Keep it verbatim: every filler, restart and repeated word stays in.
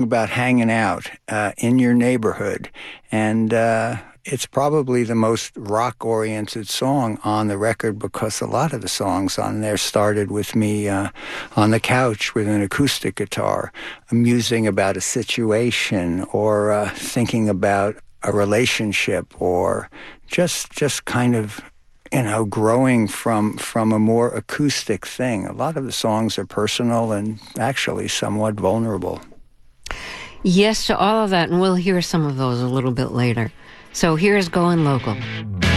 about hanging out uh, in your neighborhood. And uh, it's probably the most rock-oriented song on the record because a lot of the songs on there started with me uh, on the couch with an acoustic guitar, musing about a situation or uh, thinking about a relationship or just just kind of, you know, growing from from a more acoustic thing. A lot of the songs are personal and actually somewhat vulnerable. Yes to all of that, and we'll hear some of those a little bit later. So here's Going Local.